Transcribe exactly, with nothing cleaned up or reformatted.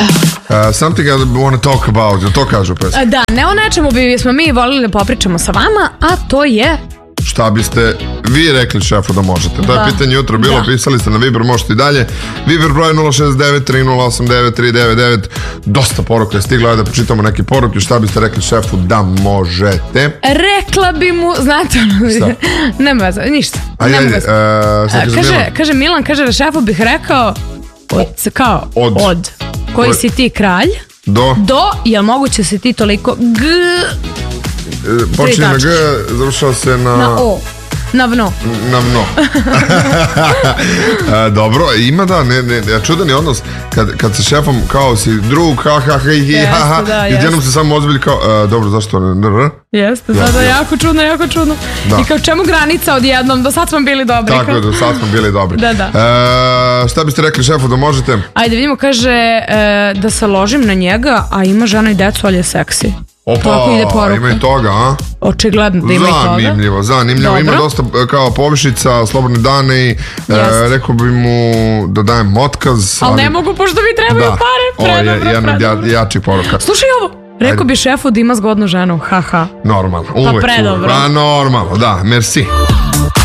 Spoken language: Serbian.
Uh, something I want to talk about, to kažu pesma. Da, ne o nečemu bismo mi volili da popričamo sa vama, a to je... Šta biste vi rekli šefu da možete? To je da. pitanje jutro bilo, da. Pisali ste na Viber, možete i dalje. Viber broj nula šest devet tri nula osam devet tri devet devet. Dosta poruka je stigla, da počitamo neke poruke. Šta biste rekli šefu da možete? Rekla bi mu, znate ono, nema veze, ništa. Ajde, ajde, uh, šta kaže, kaže, Milan? kaže Milan, kaže da šefu bih rekao od, kao, od, od. Koji od. Si ti kralj? Do? Do, jel moguće si ti toliko G... Počinje na G, završao se na... Na O. Na vno. Na vno. e, dobro, ima da, ne, ne, čudan je odnos kad, kad sa šefom kao si drug, ha ha ha hi ha ha, da, i odjednom se samo ozbilji kao, e, dobro, zašto ne? Jeste, da, da, jako čudno, jako čudno. Da. I kao čemu granica odjednom, do sad smo bili dobri. Tako je, do sad smo bili dobri. Da, da. E, šta biste rekli šefu da možete? Ajde, vidimo, kaže e, da se ložim na njega, a ima žena i decu, ali je seksi. Opa, ima i toga, a? Očigledno da ima i toga. Zanimljivo, zanimljivo. Ima dosta kao povišica, slobodne dane i e, rekao bi mu da dajem otkaz. Ali, ali ne mogu, pošto mi trebaju da. Pare. Predobro, ovo je jedna od jačih poruka. Slušaj ovo, rekao bi šefu da ima zgodnu ženu, haha. Normalno, uvek. Pa predobro. Pa normalno, da, merci.